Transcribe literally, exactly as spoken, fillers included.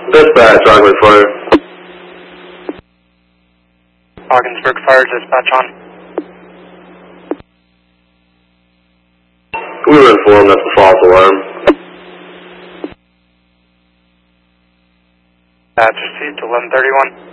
Dispatch, Ogden Fire. Ogdensburg Fire, dispatch on. We were informed that's the false alarm. Patch received eleven thirty-one.